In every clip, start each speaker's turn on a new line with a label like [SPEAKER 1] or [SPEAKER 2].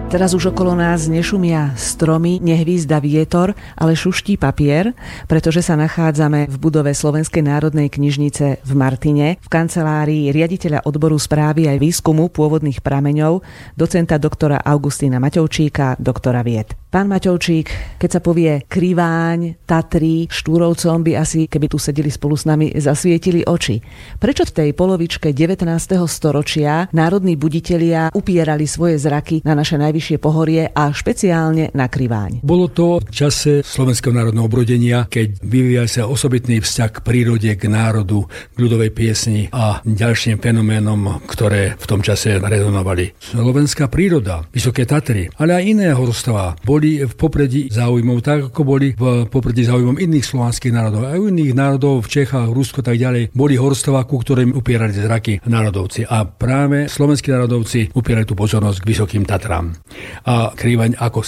[SPEAKER 1] Teraz už okolo nás nešumia stromy, nehvízda vietor, ale šuští papier, pretože sa nachádzame v budove Slovenskej národnej knižnice v Martine, v kancelárii riaditeľa odboru správy aj výskumu pôvodných prameňov, docenta doktora Augustína Maťovčíka, doktora vied. Pán Maťovčík, keď sa povie Kriváň, Tatry, Štúrovcom by asi, keby tu sedeli spolu s nami, zasvietili oči. Prečo v tej polovičke 19. storočia národní buditelia upierali svoje zraky na naše najvyššie pohorie a špeciálne na Kriváň?
[SPEAKER 2] Bolo to v čase Slovenského národného obrodenia, keď vyvíjal sa osobitný vzťah k prírode, k národu, k ľudovej piesni a ďalším fenoménom, ktoré v tom čase rezonovali. Slovenská príroda, Vysoké Tatry, ale aj iné horstvá boli v popredí záujmov, tak ako boli v popredí záujmom iných slovanských národov. Aj u iných národov v Čechách, Rusku tak ďalej boli horstvá, ku ktorým upierali zraky národovci. A práve slovenskí národovci upierali tú pozornosť k Vysokým Tatrám. A Krivaň ako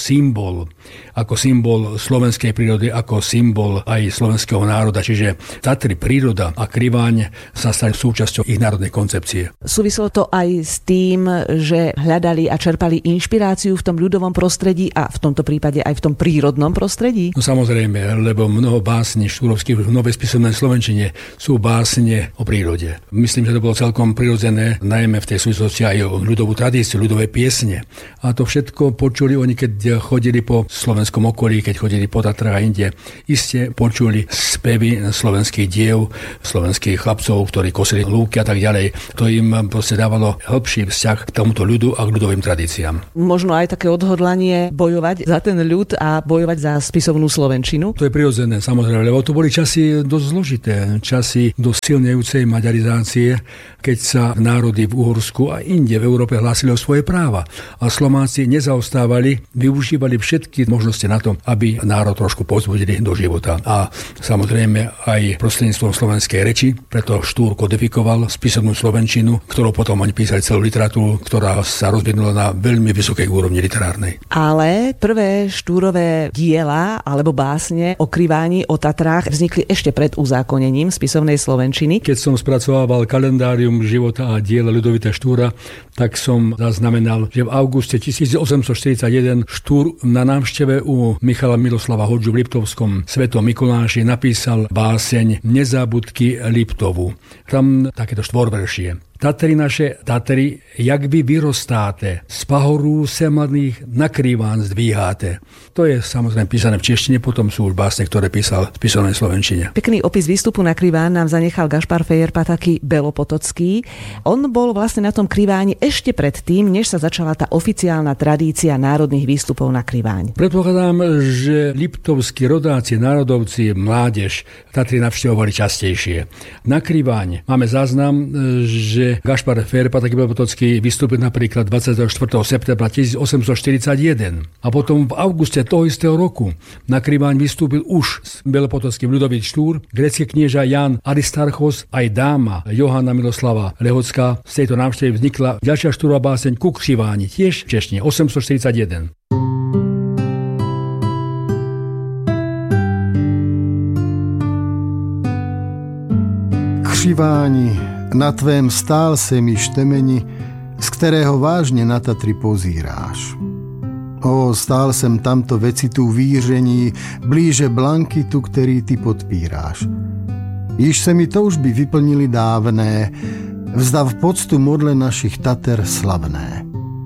[SPEAKER 2] symbol slovenskej prírody, ako symbol aj slovenského národa. Čiže Tatry, príroda a Krivaň sa stali súčasťou ich národnej koncepcie.
[SPEAKER 1] Súvislo to aj s tým, že hľadali a čerpali inšpiráciu v tom ľudovom prostredí a v tomto prípade aj v tom prírodnom prostredí? No
[SPEAKER 2] samozrejme, lebo mnoho básní štúrovských v novej spisovnej slovenčine sú básne o prírode. Myslím, že to bolo celkom prirodzené, najmä v tej súvislosti aj o ľudovú tradíciu, ľudové piesne. A to všetko počuli oni, keď chodili po slovenskom okolí, keď chodili po Tatrách a inde. Iste počuli spevy slovenských diev, slovenských chlapcov, ktorí kosili lúky a tak ďalej. To im proste dávalo hĺbší vzťah k tomuto ľudu a k ľudovým tradíciám.
[SPEAKER 1] Možno aj také odhodlanie bojovať za ten ľud a bojovať za spisovnú slovenčinu?
[SPEAKER 2] To je prirodzené, samozrejme, lebo to boli časy dosť zložité, časy dosť silnejúcej maďarizácie, keď sa národy v Uhorsku a inde v Európe hlásili o svoje práva. A Slováci nezaostávali, využívali všetky možnosti na to, aby národ trošku povzbudili do života. A samozrejme aj prostredníctvom slovenskej reči, preto Štúr kodifikoval spisovnú slovenčinu, ktorou potom oni písali celú literatúru, ktorá sa rozvinula na veľmi vysokej úrovni literárnej.
[SPEAKER 1] Ale prvé Štúrové diela alebo básne o Kriváni, o Tatrách vznikli ešte pred uzákonením spisovnej slovenčiny.
[SPEAKER 2] Keď som spracovával kalendárium života a diela Ľudovita Štúra, tak som zaznamenal, že v auguste 1841 Štúr na návšteve u Michala Miloslava Hodžu v Liptovskom Svetom Mikuláši napísal báseň Nezábudky Liptovu. Tam takéto štvorveršie. Tatry naše, Tatry, jak vy vyrostáte, z pahorů se mladých na Kriváň zdvíháte. To je samozrejme písané v češtine, potom sú už básne, ktoré písal v písanej slovenčine.
[SPEAKER 1] Pekný opis výstupu na Kriváň nám zanechal Gašpar Fejer-Pataky Belopotocký. On bol vlastne na tom Kriváni ešte predtým, než sa začala tá oficiálna tradícia národných výstupov na Kriváň.
[SPEAKER 2] Predpokladám, že liptovskí rodáci, národovci, mládež Tatry navštevovali častejšie. Na Kriváň máme záznam, že Gašpar Fejer-Pataky Belopotocký vystúpil napríklad 24. septembra 1841 a potom v auguste toho istého roku na Kriváň vystúpil už s belopotockým Ľudovít Štúr, grécky knieža Jan Aristarchos aj dáma Johana Miloslava Lehocká. Z tejto návštevy vznikla ďalšia Štúrová báseň Ku Kriváni, tiež v češtine 841.
[SPEAKER 3] Kriváni, na tvém stál se mi štemeni, z kterého vážně na Tatry pozíráš. O, stál jsem tamto vecitu víření, blíže blankitu, který ty podpíráš. Již se mi toužby vyplnili dávné, vzdav poctu modle našich Tater slavné.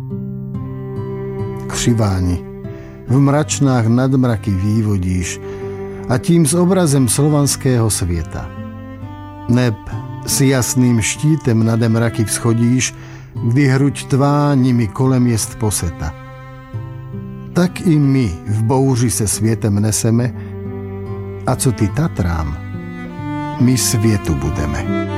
[SPEAKER 3] Kriváni, v mračnách nadmraky vývodíš a tím s obrazem slovanského světa. Neb s jasným štítem nade mraky vzchodíš, kdy hruď tvá nimi kolem jest poseta. Tak i my v bouři se světem neseme, a co ty Tatrám, my světu budeme.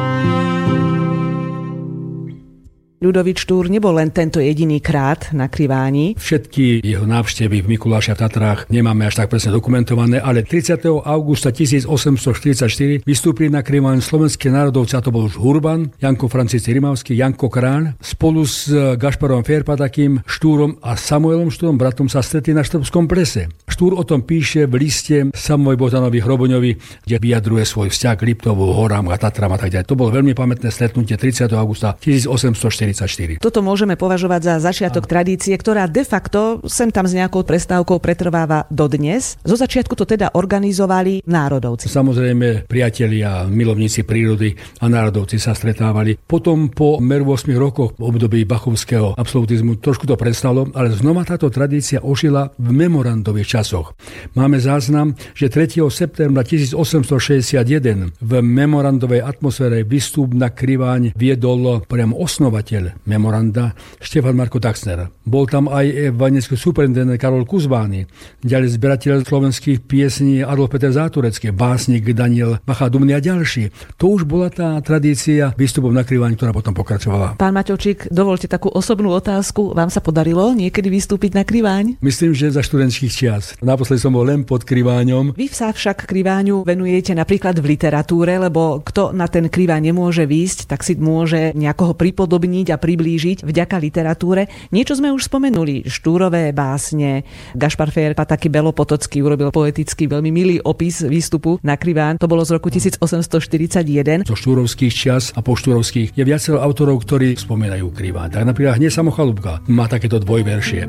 [SPEAKER 1] Ľudovít Štúr nebol len tento jediný krát na Kriváni.
[SPEAKER 2] Všetky jeho návštevy v Mikuláši a Tatrách nemáme až tak presne dokumentované, ale 30. augusta 1844 vystúpili na Kriváň slovenské národovci, a to bol už Hurban, Janko František Rimavský, Janko Kráľ. Spolu s Gašparom Fejer-Patakým Štúrom a Samuelom Štúrom, bratom, sa stretli na Štrbskom plese. Štúr o tom píše v liste Samovi Bohdanovi Hroboňovi, kde vyjadruje svoj vzťah k Liptovu, horám a Tatram a tak ďalej. To bolo veľmi pamätné stretnutie 30. augusta 1844. 1944.
[SPEAKER 1] Toto môžeme považovať za začiatok tradície, ktorá de facto sem tam s nejakou prestávkou pretrváva dodnes. Zo začiatku to teda organizovali národovci.
[SPEAKER 2] Samozrejme, priatelia, milovníci prírody a národovci sa stretávali. Potom po 8 rokoch v období bachovského absolutizmu trošku to prestalo, ale znova táto tradícia ožila v memorandových časoch. Máme záznam, že 3. septembra 1861 v memorandovej atmosfére výstup na Kriváň viedol priamo osnovateľ memoranda Štefan Marko Taxner. Bol tam aj vojnecký superintendent Karol Kuzbány, ďalej zberateľ slovenských piesní Adolf Peter Záturecký, básnik Daniel Bacha-Dumný a ďalší. To už bola tá tradícia výstupov na Kriváň, ktorá potom pokračovala.
[SPEAKER 1] Pán Maťovčík, dovolte takú osobnú otázku. Vám sa podarilo niekedy vystúpiť na Kriváň?
[SPEAKER 2] Myslím, že za študentských čias. Naposledy som bol len pod Kriváňom.
[SPEAKER 1] Vy sa však Kriváňu venujete napríklad v literatúre, lebo kto na ten Kriváň nemôže výjsť, tak si môže nejakoho pripodobniť a priblížiť vďaka literatúre. Niečo sme už spomenuli, Štúrové básne. Gašpar Fér Pataky Belopotocký urobil poetický veľmi milý opis výstupu na Kriváň. To bolo z roku 1841.
[SPEAKER 2] Zo štúrovských čias a po štúrovských je viacero autorov, ktorí spomínajú Kriváň. Tak napríklad Hneď Samochalúbka má takéto dvojveršie.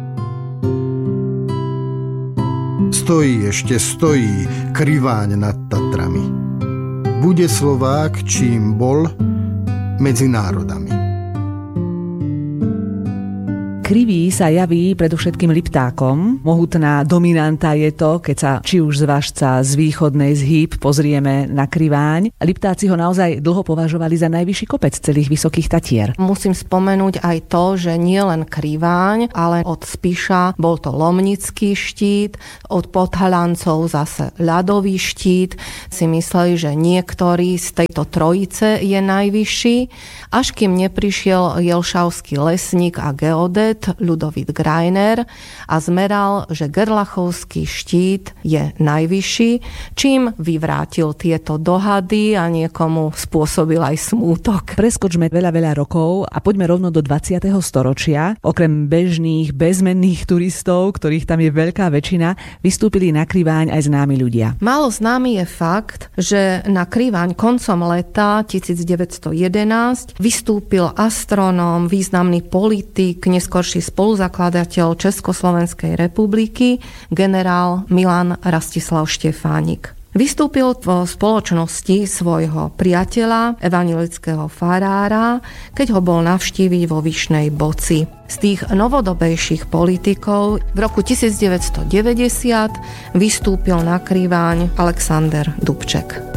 [SPEAKER 3] Stojí, ešte stojí Kriváň nad Tatrami. Bude Slovák, čím bol, medzi národami.
[SPEAKER 1] Krivý sa javí predovšetkým Liptákom. Mohutná dominanta je to, keď sa či už z Važca, z východnej, z Hýb pozrieme na Kriváň. Liptáci ho naozaj dlho považovali za najvyšší kopec celých Vysokých Tatier.
[SPEAKER 4] Musím spomenúť aj to, že nie len Kriváň, ale od Spiša bol to Lomnický štít, od Podhalancov zase ľadový štít. Si mysleli, že niektorý z tejto trojice je najvyšší, až kým neprišiel jelšavský lesník a geodet Ľudovít Greiner a zmeral, že Gerlachovský štít je najvyšší, čím vyvrátil tieto dohady a niekomu spôsobil aj smútok.
[SPEAKER 1] Preskočme veľa rokov a poďme rovno do 20. storočia. Okrem bežných, bezmenných turistov, ktorých tam je veľká väčšina, vystúpili na Kriváň aj známi ľudia.
[SPEAKER 4] Málo známy je fakt, že na Kriváň koncom leta 1911 vystúpil astronóm, významný politik, neskôrší spoluzakladateľ Československej republiky, generál Milan Rastislav Štefánik. Vystúpil v spoločnosti svojho priateľa, evanjelického farára, keď ho bol navštíviť vo Vyšnej Boci. Z tých novodobejších politikov v roku 1990 vystúpil na Kriváň Alexander Dubček.